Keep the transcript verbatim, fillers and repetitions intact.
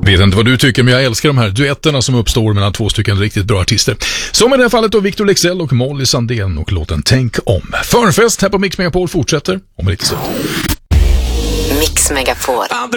Vet inte vad du tycker, men jag älskar de här duetterna som uppstår mellan två stycken riktigt bra artister. Som i det här fallet då Victor Leksell och Molly Sandén och låten Tänk om. Förfest här på Mix Megapol fortsätter om lite stund. Mix Megapol.